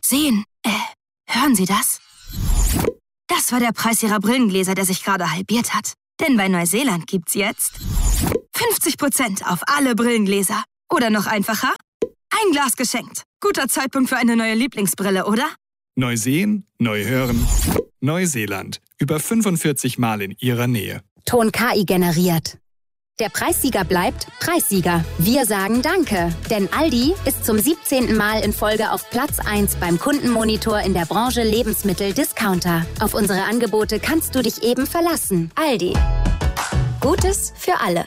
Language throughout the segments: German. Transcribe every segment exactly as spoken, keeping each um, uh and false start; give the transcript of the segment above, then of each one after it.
Sehen, äh, hören Sie das? Das war der Preis Ihrer Brillengläser, der sich gerade halbiert hat. Denn bei Neuseeland gibt's jetzt fünfzig Prozent auf alle Brillengläser. Oder noch einfacher, ein Glas geschenkt. Guter Zeitpunkt für eine neue Lieblingsbrille, oder? Neu sehen, neu hören. Neuseeland. Über fünfundvierzig Mal in Ihrer Nähe. Ton K I generiert. Der Preissieger bleibt Preissieger. Wir sagen Danke, denn Aldi ist zum siebzehnten Mal in Folge auf Platz eins beim Kundenmonitor in der Branche Lebensmittel-Discounter. Auf unsere Angebote kannst du dich eben verlassen. Aldi. Gutes für alle.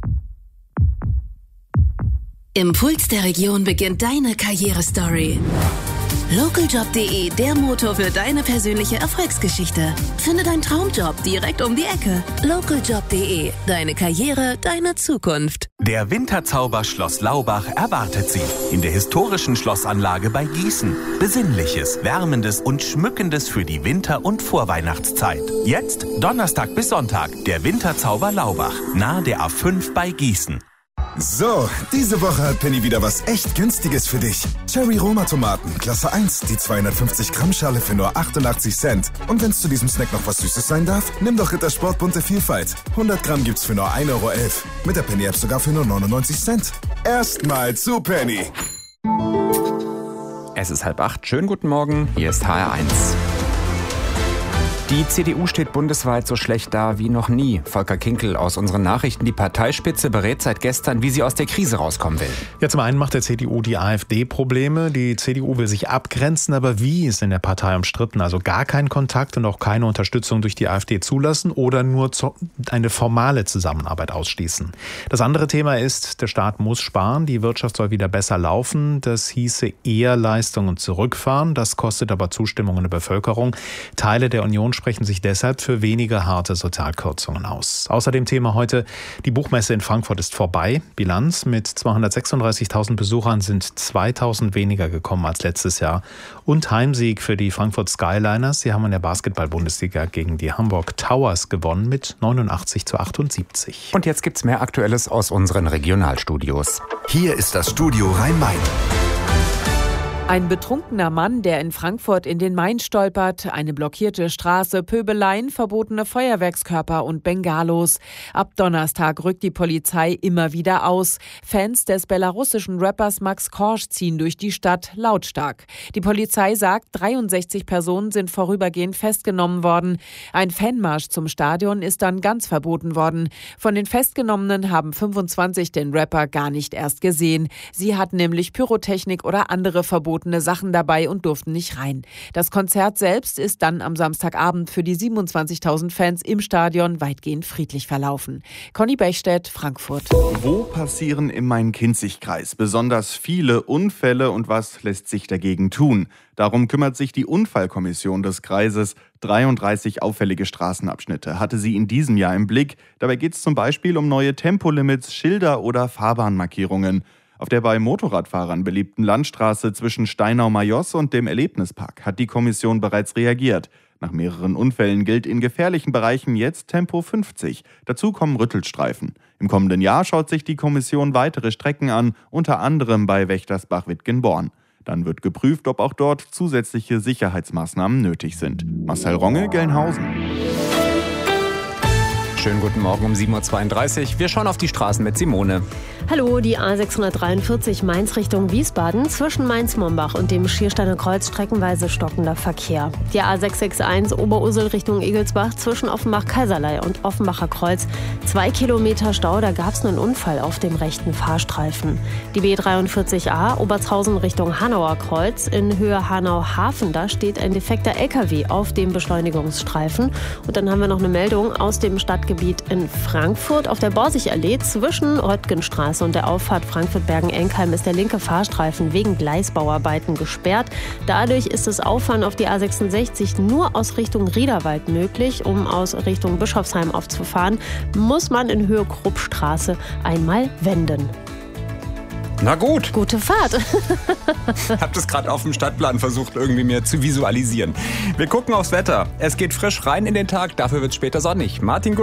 Im Puls der Region beginnt deine Karrierestory. Lokaljob punkt de, der Motor für deine persönliche Erfolgsgeschichte. Finde deinen Traumjob direkt um die Ecke. Lokaljob punkt de, deine Karriere, deine Zukunft. Der Winterzauber Schloss Laubach erwartet Sie in der historischen Schlossanlage bei Gießen. Besinnliches, Wärmendes und Schmückendes für die Winter- und Vorweihnachtszeit. Jetzt Donnerstag bis Sonntag, der Winterzauber Laubach, nahe der A fünf bei Gießen. So, diese Woche hat Penny wieder was echt Günstiges für dich. Cherry Roma Tomaten, Klasse eins, die zweihundertfünfzig Gramm Schale für nur achtundachtzig Cent. Und wenn es zu diesem Snack noch was Süßes sein darf, nimm doch Rittersport bunte Vielfalt. hundert Gramm gibt's für nur ein Euro elf. Mit der Penny-App sogar für nur neunundneunzig Cent. Erstmal zu Penny. Es ist halb acht. Schönen guten Morgen. Hier ist H R eins. Die C D U steht bundesweit so schlecht da wie noch nie. Volker Kinkel aus unseren Nachrichten. Die Parteispitze berät seit gestern, wie sie aus der Krise rauskommen will. Ja, zum einen macht der C D U die AfD Probleme. Die C D U will sich abgrenzen, aber wie ist in der Partei umstritten? Also gar keinen Kontakt und auch keine Unterstützung durch die AfD zulassen oder nur eine formale Zusammenarbeit ausschließen. Das andere Thema ist, der Staat muss sparen, die Wirtschaft soll wieder besser laufen. Das hieße eher Leistungen zurückfahren. Das kostet aber Zustimmung in der Bevölkerung. Teile der Union sprechen sich deshalb für weniger harte Sozialkürzungen aus. Außerdem Thema heute, die Buchmesse in Frankfurt ist vorbei. Bilanz: mit zweihundertsechsunddreißigtausend Besuchern sind zweitausend weniger gekommen als letztes Jahr. Und Heimsieg für die Frankfurt Skyliners. Sie haben in der Basketball-Bundesliga gegen die Hamburg Towers gewonnen mit neunundachtzig zu achtundsiebzig. Und jetzt gibt's mehr Aktuelles aus unseren Regionalstudios. Hier ist das Studio Rhein-Main. Ein betrunkener Mann, der in Frankfurt in den Main stolpert, eine blockierte Straße, Pöbeleien, verbotene Feuerwerkskörper und Bengalos. Ab Donnerstag rückt die Polizei immer wieder aus. Fans des belarussischen Rappers Max Korsch ziehen durch die Stadt lautstark. Die Polizei sagt, dreiundsechzig Personen sind vorübergehend festgenommen worden. Ein Fanmarsch zum Stadion ist dann ganz verboten worden. Von den Festgenommenen haben fünfundzwanzig den Rapper gar nicht erst gesehen. Sie hatten nämlich Pyrotechnik oder andere verbotene Sachen dabei und durften nicht rein. Das Konzert selbst ist dann am Samstagabend für die siebenundzwanzigtausend Fans im Stadion weitgehend friedlich verlaufen. Conny Bechstedt, Frankfurt. Wo passieren im Main-Kinzig-Kreis besonders viele Unfälle und was lässt sich dagegen tun? Darum kümmert sich die Unfallkommission des Kreises. dreiunddreißig auffällige Straßenabschnitte hatte sie in diesem Jahr im Blick. Dabei geht es zum Beispiel um neue Tempolimits, Schilder oder Fahrbahnmarkierungen. Auf der bei Motorradfahrern beliebten Landstraße zwischen Steinau-Majos und dem Erlebnispark hat die Kommission bereits reagiert. Nach mehreren Unfällen gilt in gefährlichen Bereichen jetzt Tempo fünfzig. Dazu kommen Rüttelstreifen. Im kommenden Jahr schaut sich die Kommission weitere Strecken an, unter anderem bei Wächtersbach-Wittgenborn. Dann wird geprüft, ob auch dort zusätzliche Sicherheitsmaßnahmen nötig sind. Marcel Ronge, Gelnhausen. Schönen guten Morgen um sieben Uhr zweiunddreißig. Wir schauen auf die Straßen mit Simone. Hallo, die A sechshundertdreiundvierzig Mainz Richtung Wiesbaden. Zwischen Mainz-Mombach und dem Schiersteiner Kreuz streckenweise stockender Verkehr. Die A sechshundereinundsechzig Oberursel Richtung Egelsbach zwischen Offenbach-Kaiserlei und Offenbacher Kreuz. Zwei Kilometer Stau, da gab es einen Unfall auf dem rechten Fahrstreifen. Die B dreiundvierzig A Obertshausen Richtung Hanauer Kreuz. In Höhe Hanau-Hafen, da steht ein defekter L K W auf dem Beschleunigungsstreifen. Und dann haben wir noch eine Meldung aus dem Stadtgebiet in Frankfurt. Auf der Borsigallee zwischen Röttgenstraße und der Auffahrt Frankfurt-Bergen-Enkheim ist der linke Fahrstreifen wegen Gleisbauarbeiten gesperrt. Dadurch ist das Auffahren auf die A sechsundsechzig nur aus Richtung Riederwald möglich. Um aus Richtung Bischofsheim aufzufahren, muss man in Höhe Kruppstraße einmal wenden. Na gut. Gute Fahrt. Hab das gerade auf dem Stadtplan versucht, irgendwie mir zu visualisieren. Wir gucken aufs Wetter. Es geht frisch rein in den Tag, dafür wird es später sonnig. Martin Gutt.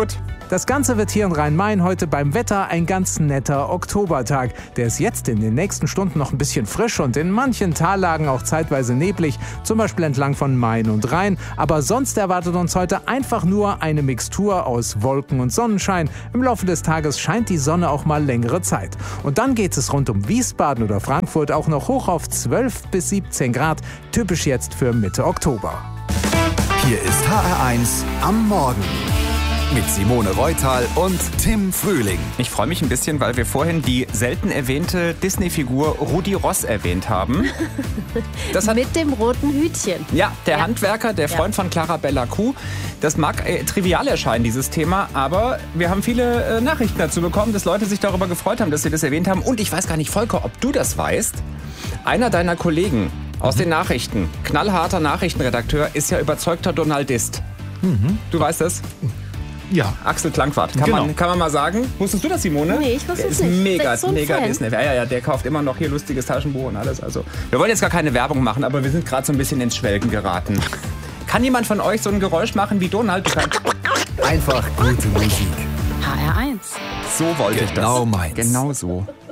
Das Ganze wird hier in Rhein-Main heute beim Wetter ein ganz netter Oktobertag. Der ist jetzt in den nächsten Stunden noch ein bisschen frisch und in manchen Tallagen auch zeitweise neblig, zum Beispiel entlang von Main und Rhein. Aber sonst erwartet uns heute einfach nur eine Mixtur aus Wolken und Sonnenschein. Im Laufe des Tages scheint die Sonne auch mal längere Zeit. Und dann geht es rund um Wiesbaden oder Frankfurt auch noch hoch auf zwölf bis siebzehn Grad, typisch jetzt für Mitte Oktober. Hier ist H R eins am Morgen mit Simone Reutal und Tim Frühling. Ich freue mich ein bisschen, weil wir vorhin die selten erwähnte Disney-Figur Rudi Ross erwähnt haben. Das hat mit dem roten Hütchen. Ja, der ja. Handwerker, der Freund ja. von Clara Bella Kuh. Das mag äh, trivial erscheinen, dieses Thema, aber wir haben viele äh, Nachrichten dazu bekommen, dass Leute sich darüber gefreut haben, dass sie das erwähnt haben. Und ich weiß gar nicht, Volker, ob du das weißt. Einer deiner Kollegen aus mhm. den Nachrichten, knallharter Nachrichtenredakteur, ist ja überzeugter Donaldist. Mhm. Du weißt das? Ja. Axel Klankwart, kann, genau. man, kann man mal sagen. Wusstest du das, Simone? Nee, ich wusste es nicht. nicht. Mega, so mega Fan. Disney. Ja, ja, ja, der kauft immer noch hier lustiges Taschenbuch und alles. Also, wir wollen jetzt gar keine Werbung machen, aber wir sind gerade so ein bisschen ins Schwelgen geraten. Kann jemand von euch so ein Geräusch machen wie Donald? Einfach gute Musik. H R eins. So wollte ich das. Genau meins. Genau so.